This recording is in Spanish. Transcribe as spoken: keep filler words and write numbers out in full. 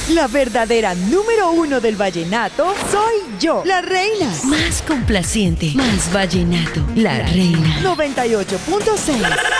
La verdadera número uno del vallenato soy yo, la reina. Más complaciente, más vallenato, la reina. noventa y ocho punto seis